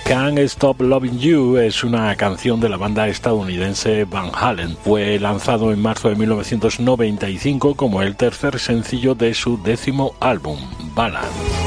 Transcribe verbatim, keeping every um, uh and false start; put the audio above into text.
Can't Stop Loving You es una canción de la banda estadounidense Van Halen. Fue lanzado en marzo de mil novecientos noventa y cinco como el tercer sencillo de su décimo álbum, Balance.